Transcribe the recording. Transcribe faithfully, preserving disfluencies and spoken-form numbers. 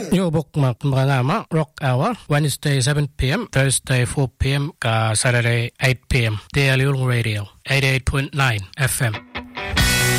Yo bookmark mga Rock Hour, Wednesday seven p.m., Thursday four p.m., ka Saturday eight p.m. Daily Radio, eighty-eight point nine F M.